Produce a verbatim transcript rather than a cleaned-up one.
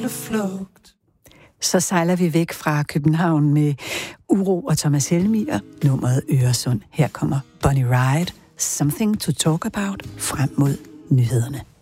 flugt. Så sejler vi væk fra København med Uro og Thomas Helmiger, nummeret Øresund. Her kommer Bonnie Raitt, Something to Talk About, frem mod nyhederne.